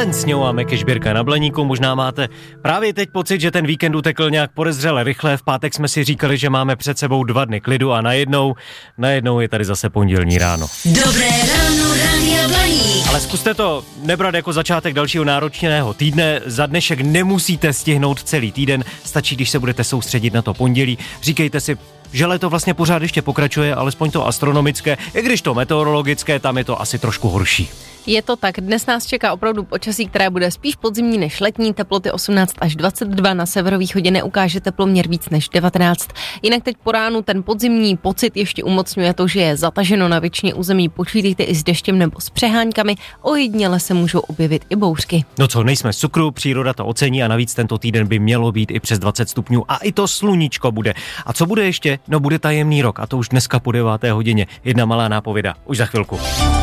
Jeden sněhoámek je Žbírka na Blaníku, možná máte právě teď pocit, že ten víkend utekl nějak podezřele rychle. V pátek jsme si říkali, že máme před sebou 2 dny klidu a najednou je tady zase pondělní ráno. Dobré ráno, Rádia Blaník. Ale zkuste to nebrat jako začátek dalšího náročného týdne. Za dnešek nemusíte stihnout celý týden, stačí, když se budete soustředit na to pondělí. Říkejte si, že léto vlastně pořád ještě pokračuje, alespoň to astronomické, i když to meteorologické, tam je to asi trošku horší. Je to tak, dnes nás čeká opravdu počasí, které bude spíš podzimní než letní, teploty 18 až 22, na severovýchodě neukáže teploměr víc než 19. Jinak teď po ránu ten podzimní pocit ještě umocňuje to, že je zataženo na většině území, počítejte i s deštěm nebo s přehánkami, ojediněle se můžou objevit i bouřky. No co, nejsme z cukru, příroda to ocení a navíc tento týden by mělo být i přes 20 stupňů a i to sluníčko bude. A co bude ještě? No bude tajemný rok a to už dneska po 9. hodině. Jedna malá nápověda, už za chvilku.